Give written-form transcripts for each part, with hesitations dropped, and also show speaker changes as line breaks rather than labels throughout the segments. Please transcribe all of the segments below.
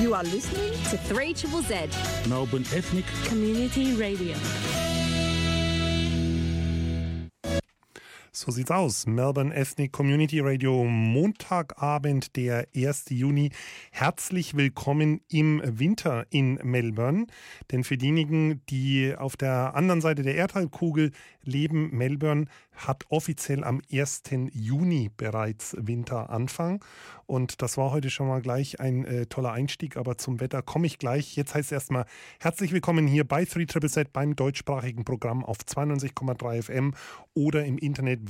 You are listening to 3ZZZ,
Melbourne Ethnic
Community Radio.
So sieht's aus. Melbourne Ethnic Community Radio, Montagabend, der 1. Juni. Herzlich willkommen im Winter in Melbourne. Denn für diejenigen, die auf der anderen Seite der Erdhalbkugel leben, Melbourne hat offiziell am 1. Juni bereits Winteranfang. Und das war heute schon mal gleich ein toller Einstieg, aber zum Wetter komme ich gleich. Jetzt heißt es erstmal herzlich willkommen hier bei 3ZZZ beim deutschsprachigen Programm auf 92,3 FM oder im Internet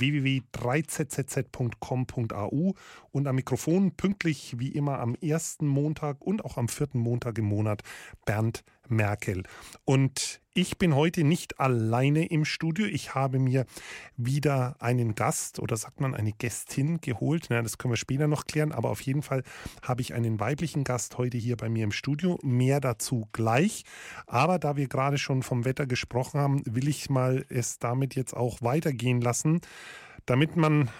www.3zzz.com.au und am Mikrofon pünktlich wie immer am ersten Montag und auch am vierten Montag im Monat Bernd Merkel. Und ich bin heute nicht alleine im Studio. Ich habe mir wieder einen Gast oder sagt man eine Gästin geholt. Na, das können wir später noch klären, aber auf jeden Fall habe ich einen weiblichen Gast heute hier bei mir im Studio. Mehr dazu gleich. Aber da wir gerade schon vom Wetter gesprochen haben, will ich mal es damit jetzt auch weitergehen lassen. Damit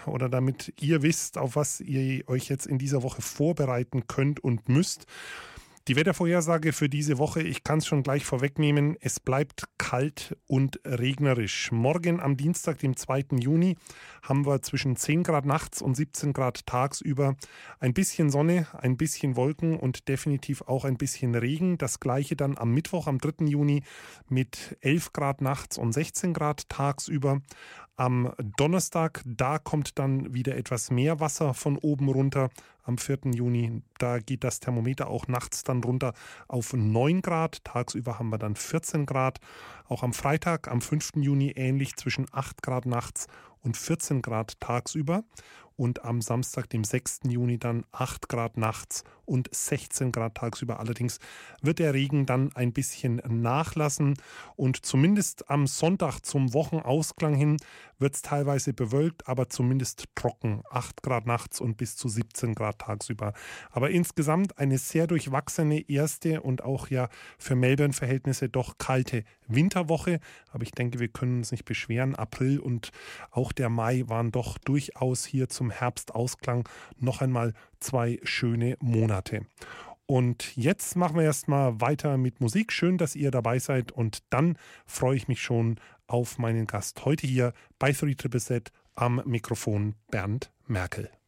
ihr wisst, auf was ihr euch jetzt in dieser Woche vorbereiten könnt und müsst. Die Wettervorhersage für diese Woche, ich kann es schon gleich vorwegnehmen, es bleibt kalt und regnerisch. Morgen am Dienstag, dem 2. Juni, haben wir zwischen 10 Grad nachts und 17 Grad tagsüber ein bisschen Sonne, ein bisschen Wolken und definitiv auch ein bisschen Regen. Das gleiche dann am Mittwoch, am 3. Juni mit 11 Grad nachts und 16 Grad tagsüber. Am Donnerstag, da kommt dann wieder etwas mehr Wasser von oben runter. Am 4. Juni, da geht das Thermometer auch nachts dann runter auf 9 Grad. Tagsüber haben wir dann 14 Grad. Auch am Freitag, am 5. Juni ähnlich zwischen 8 Grad nachts und 14 Grad tagsüber. Und am Samstag, dem 6. Juni, dann 8 Grad nachts und 16 Grad tagsüber. Allerdings wird der Regen dann ein bisschen nachlassen. Und zumindest am Sonntag zum Wochenausklang hin wird es teilweise bewölkt, aber zumindest trocken. 8 Grad nachts und bis zu 17 Grad tagsüber. Aber insgesamt eine sehr durchwachsene erste und auch ja für Melbourne-Verhältnisse doch kalte Winterwoche. Aber ich denke, wir können uns nicht beschweren. April und auch der Mai waren doch durchaus hier zum Herbstausklang noch einmal 2 schöne Monate. Und jetzt machen wir erstmal weiter mit Musik. Schön, dass ihr dabei seid und dann freue ich mich schon auf meinen Gast heute hier bei 3ZZZ am Mikrofon Bernd Merkel.